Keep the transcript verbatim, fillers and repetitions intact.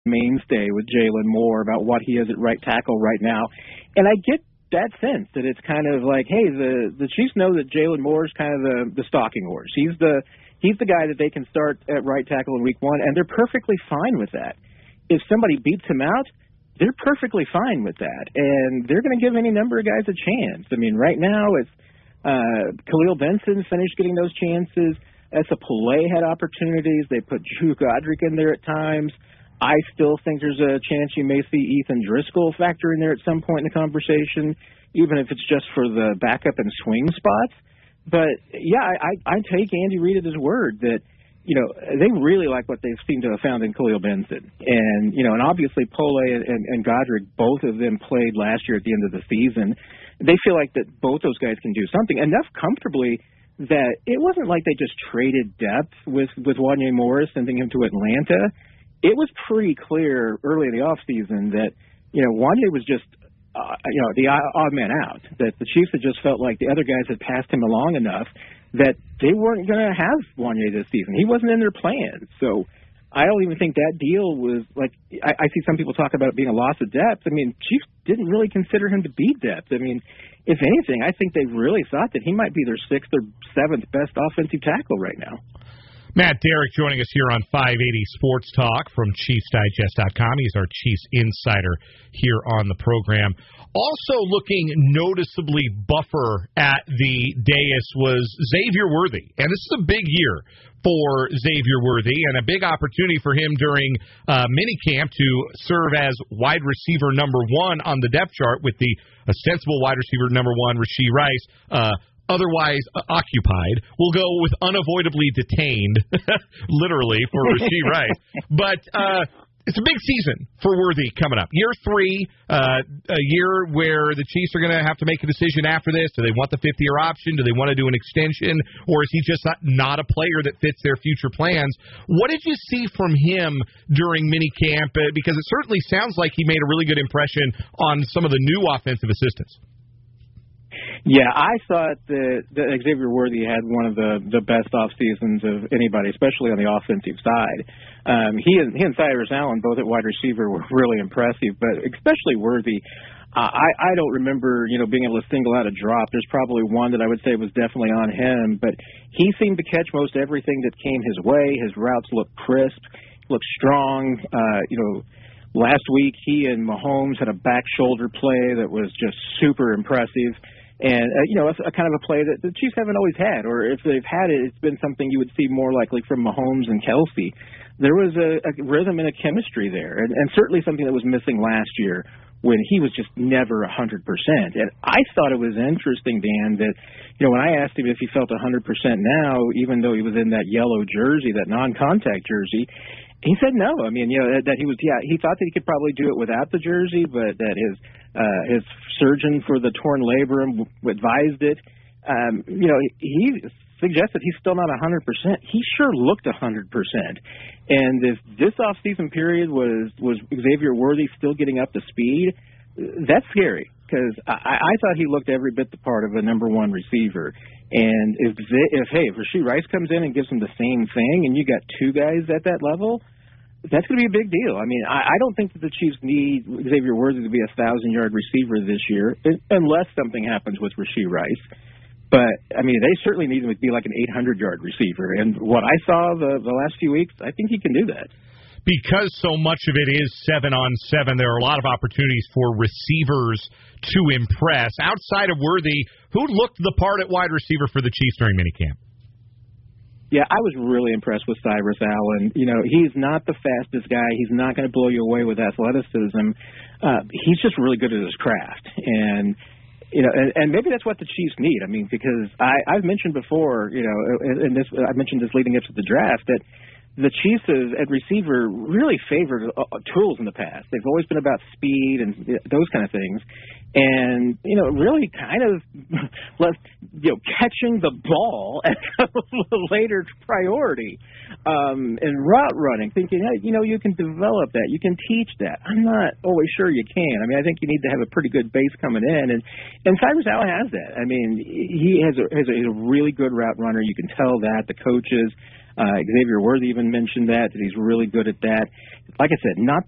mainstay with Jalen Moore about what he is at right tackle right now. And I get that sense that it's kind of like, hey, the, the Chiefs know that Jalen Moore is kind of the, the stalking horse. He's the he's the guy that they can start at right tackle in week one, and they're perfectly fine with that. If somebody beats him out, they're perfectly fine with that, and they're going to give any number of guys a chance. I mean, right now it's uh, Khalil Benson finished getting those chances. Esa Pule had opportunities. They put Drew Godric in there at times. I still think there's a chance you may see Ethan Driscoll factor in there at some point in the conversation, even if it's just for the backup and swing spots. But, yeah, I, I take Andy Reid at his word that, you know, they really like what they've seemed to have found in Khalil Benson. And, you know, and obviously Pole and, and, and Godric, both of them played last year at the end of the season. They feel like that both those guys can do something enough comfortably that it wasn't like they just traded depth with, with Wanya Morris, sending him to Atlanta. It was pretty clear early in the offseason that, you know, Wanya was just, uh, you know, the odd man out, that the Chiefs had just felt like the other guys had passed him along enough that they weren't going to have Wanya this season. He wasn't in their plans. So I don't even think that deal was like, I, I see some people talk about it being a loss of depth. I mean, Chiefs didn't really consider him to be depth. I mean, if anything, I think they really thought that he might be their sixth or seventh best offensive tackle right now. Matt Derrick joining us here on five eighty Sports Talk from Chiefs Digest dot com. He's our Chiefs insider here on the program. Also looking noticeably buffer at the dais was Xavier Worthy. And this is a big year for Xavier Worthy and a big opportunity for him during uh, minicamp to serve as wide receiver number one on the depth chart with the ostensible wide receiver number one, Rashee Rice, uh, otherwise uh, occupied. We'll go with unavoidably detained, literally, for Rashee Rice. But uh, it's a big season for Worthy coming up. Year three, uh, a year where the Chiefs are going to have to make a decision after this. Do they want the fifth-year option? Do they want to do an extension? Or is he just not, not a player that fits their future plans? What did you see from him during minicamp? Uh, because it certainly sounds like he made a really good impression on some of the new offensive assistants. Yeah, I thought that, that Xavier Worthy had one of the, the best off seasons of anybody, especially on the offensive side. Um, he and he and Cyrus Allen, both at wide receiver, were really impressive, but especially Worthy. Uh, I I don't remember you know being able to single out a drop. There's probably one that I would say was definitely on him, but he seemed to catch most everything that came his way. His routes looked crisp, looked strong. Uh, you know. Last week, he and Mahomes had a back shoulder play that was just super impressive. And, uh, you know, it's a kind of a play that the Chiefs haven't always had, or if they've had it, it's been something you would see more likely from Mahomes and Kelsey. There was a, a rhythm and a chemistry there, and, and certainly something that was missing last year when he was just never one hundred percent. And I thought it was interesting, Dan, that, you know, when I asked him if he felt one hundred percent now, even though he was in that yellow jersey, that non-contact jersey, he said no. I mean, you know, that, that he was, yeah, he thought that he could probably do it without the jersey, but that his uh, his surgeon for the torn labrum advised it. Um, you know, he suggested he's still not one hundred percent. He sure looked one hundred percent. And if this off-season period was, was Xavier Worthy still getting up to speed, that's scary, because I, I thought he looked every bit the part of a number one receiver. And if, if hey, if Rashee Rice comes in and gives him the same thing, and you got two guys at that level, that's going to be a big deal. I mean, I, I don't think that the Chiefs need Xavier Worthy to be a thousand-yard receiver this year, unless something happens with Rashee Rice. But, I mean, they certainly need him to be like an eight hundred-yard receiver. And what I saw the, the last few weeks, I think he can do that. Because so much of it is seven on seven, there are a lot of opportunities for receivers to impress. Outside of Worthy, who looked the part at wide receiver for the Chiefs during minicamp? Yeah, I was really impressed with Cyrus Allen. You know, he's not the fastest guy. He's not going to blow you away with athleticism. Uh, he's just really good at his craft. And, you know, and, and maybe that's what the Chiefs need. I mean, because I, I've mentioned before, you know, and this I mentioned this leading up to the draft, that the Chiefs at receiver really favored uh, tools in the past. They've always been about speed and those kind of things. And, you know, really kind of left, you know, catching the ball as a later priority um, and route running, thinking, hey, you know, you can develop that. You can teach that. I'm not always sure you can. I mean, I think you need to have a pretty good base coming in. And, and Cyrus Allen has that. I mean, he has a, has a, he's a really good route runner. You can tell that. The coaches, Uh, Xavier Worthy even mentioned that, that he's really good at that. Like I said, not